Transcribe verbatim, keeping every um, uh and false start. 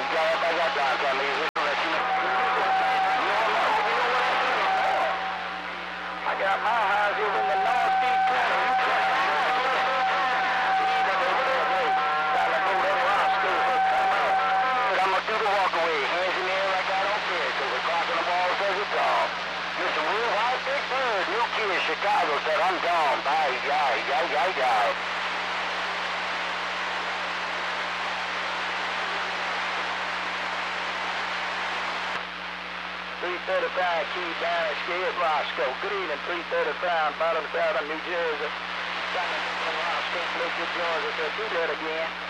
Y'all, I got down, so I mean, we're gonna let you know. You know what, you know what I'm doing? I got my eyes over in the northeast corner. You can't even over there, wait. Gotta go that rock school. Come out. I'm gonna do the walk away. Hands in the air like I don't care, because the clock on the ball says it's all. Mister Will White Big Bird, new kid, Chicago, said I'm gone. Bye, yay, yay, yay, yay. three thirty-five, Key Barron, Skid, Roscoe. Good evening, three thirty-five, bottom southern New Jersey. Roscoe, Lakewood, Georgia. So do that again.